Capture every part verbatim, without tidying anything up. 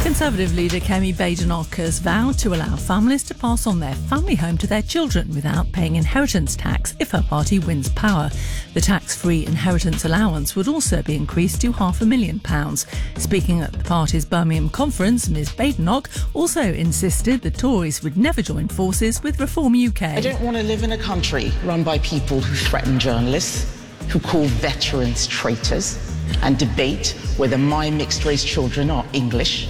Conservative leader Kemi Badenoch has vowed to allow families to pass on their family home to their children without paying inheritance tax if her party wins power. The tax-free inheritance allowance would also be increased to half a million pounds. Speaking at the party's Birmingham conference, Miz Badenoch also insisted the Tories would never join forces with Reform U K. I don't want to live in a country run by people who threaten journalists, who call veterans traitors, and debate whether my mixed-race children are English.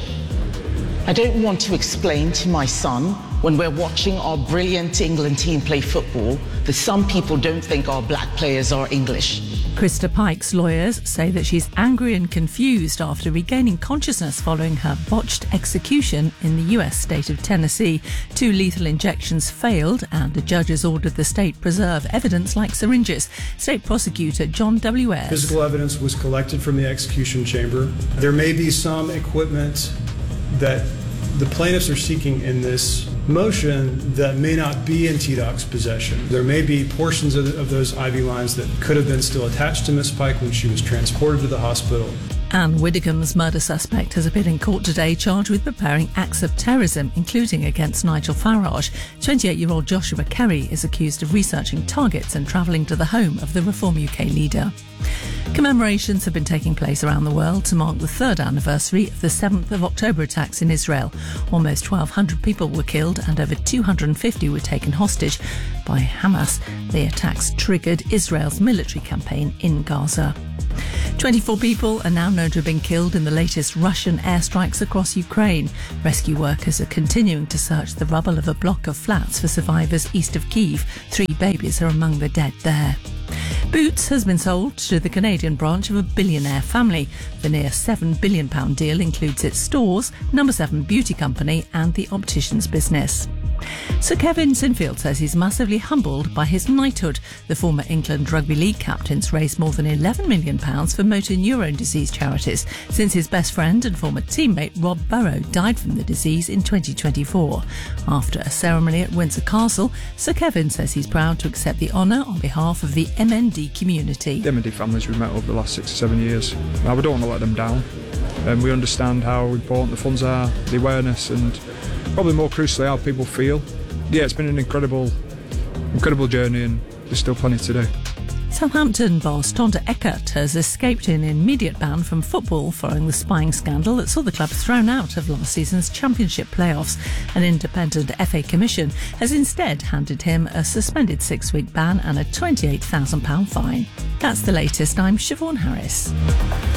I don't want to explain to my son, when we're watching our brilliant England team play football, that some people don't think our black players are English. Krista Pike's lawyers say that she's angry and confused after regaining consciousness following her botched execution in the U S state of Tennessee. Two lethal injections failed and a judge has ordered the state preserve evidence like syringes. State prosecutor John W. Ayres. Physical evidence was collected from the execution chamber. There may be some equipment that the plaintiffs are seeking in this motion that may not be in T DOC's possession. There may be portions of, the, of those I V lines that could have been still attached to Miss Pike when she was transported to the hospital. Anne Widdecombe's murder suspect has appeared in court today charged with preparing acts of terrorism, including against Nigel Farage. twenty-eight-year-old Joshua Kerry is accused of researching targets and travelling to the home of the Reform U K leader. Commemorations have been taking place around the world to mark the third anniversary of the seventh of October attacks in Israel. Almost twelve hundred people were killed and over two hundred fifty were taken hostage by Hamas. The attacks triggered Israel's military campaign in Gaza. twenty-four people are now known to have been killed in the latest Russian airstrikes across Ukraine. Rescue workers are continuing to search the rubble of a block of flats for survivors east of Kyiv. Three babies are among the dead there. Boots has been sold to the Canadian branch of a billionaire family. The near seven billion pounds deal includes its stores, Number seven Beauty Company and the optician's business. Sir Kevin Sinfield says he's massively humbled by his knighthood. The former England Rugby League captain's raised more than eleven million pounds for motor neurone disease charities since his best friend and former teammate Rob Burrow died from the disease in twenty twenty-four. After a ceremony at Windsor Castle, Sir Kevin says he's proud to accept the honour on behalf of the M N D community. The M N D families we've met over the last six or seven years. Now, we don't want to let them down. Um, we understand how important the funds are, the awareness, and probably more crucially how people feel. Yeah, it's been an incredible, incredible journey, and there's still plenty to do. Southampton boss Tonda Eckert has escaped an immediate ban from football following the spying scandal that saw the club thrown out of last season's championship playoffs. An independent F A commission has instead handed him a suspended six-week ban and a twenty-eight thousand pounds fine. That's the latest. I'm Siobhan Harris.